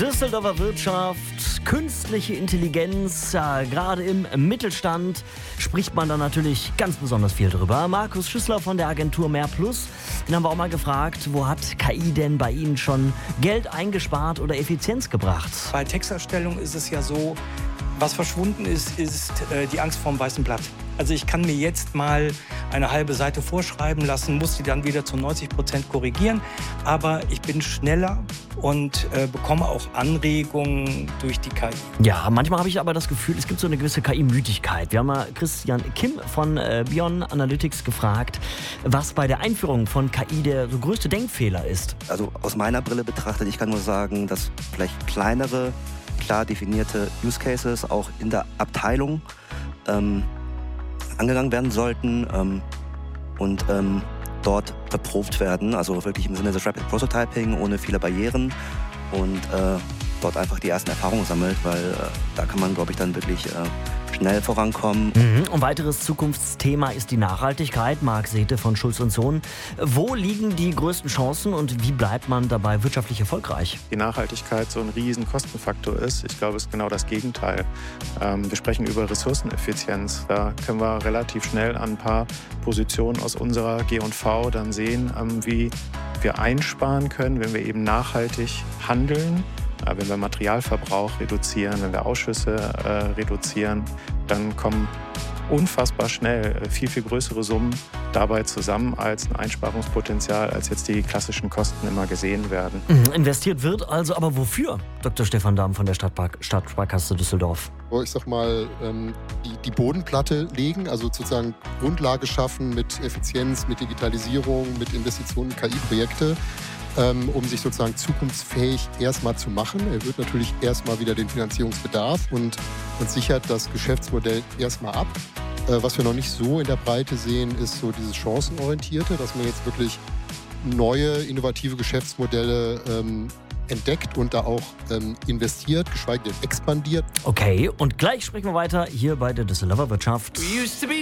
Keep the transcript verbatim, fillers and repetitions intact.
Düsseldorfer Wirtschaft, künstliche Intelligenz, ja, gerade im Mittelstand spricht man da natürlich ganz besonders viel drüber. Markus Schüssler von der Agentur Mehr Plus, den haben wir auch mal gefragt, wo hat K I denn bei Ihnen schon Geld eingespart oder Effizienz gebracht? Bei Texterstellung ist es ja so, was verschwunden ist, ist äh, die Angst vorm weißen Blatt. Also ich kann mir jetzt mal eine halbe Seite vorschreiben lassen, muss die dann wieder zu neunzig Prozent korrigieren. Aber ich bin schneller und äh, bekomme auch Anregungen durch die K I. Ja, manchmal habe ich aber das Gefühl, es gibt so eine gewisse K I-Müdigkeit. Wir haben mal Christian Kim von äh, Bion Analytics gefragt, was bei der Einführung von K I der so größte Denkfehler ist. Also aus meiner Brille betrachtet, ich kann nur sagen, dass vielleicht kleinere, klar definierte Use Cases auch in der Abteilung ähm, angegangen werden sollten ähm, und ähm, dort erprobt werden, also wirklich im Sinne des Rapid Prototyping, ohne viele Barrieren und äh, dort einfach die ersten Erfahrungen sammelt, weil äh, da kann man, glaube ich, dann wirklich äh, schnell vorankommen. Mhm. Und weiteres Zukunftsthema ist die Nachhaltigkeit. Marc Sethe von Schulz und Sohn. Wo liegen die größten Chancen und wie bleibt man dabei wirtschaftlich erfolgreich? Die Nachhaltigkeit so ein riesen Kostenfaktor ist. Ich glaube, es ist genau das Gegenteil. Ähm, wir sprechen über Ressourceneffizienz. Da können wir relativ schnell an ein paar Positionen aus unserer G und V dann sehen, ähm, wie wir einsparen können, wenn wir eben nachhaltig handeln. Wenn wir Materialverbrauch reduzieren, wenn wir Ausschüsse äh, reduzieren, dann kommen unfassbar schnell viel, viel größere Summen dabei zusammen als ein Einsparungspotenzial, als jetzt die klassischen Kosten immer gesehen werden. Mhm, investiert wird also, aber wofür? Doktor Stefan Dahm von der Stadtpark- Stadtsparkasse Düsseldorf. Ich sag mal, die, die Bodenplatte legen, also sozusagen Grundlage schaffen mit Effizienz, mit Digitalisierung, mit Investitionen in K I-Projekte. Ähm, um sich sozusagen zukunftsfähig erstmal zu machen. Er wird natürlich erstmal wieder den Finanzierungsbedarf und, und sichert das Geschäftsmodell erstmal ab. Äh, was wir noch nicht so in der Breite sehen, ist so dieses Chancenorientierte, dass man jetzt wirklich neue, innovative Geschäftsmodelle ähm, entdeckt und da auch ähm, investiert, geschweige denn expandiert. Okay, und gleich sprechen wir weiter hier bei der Düsseldorfer Wirtschaft.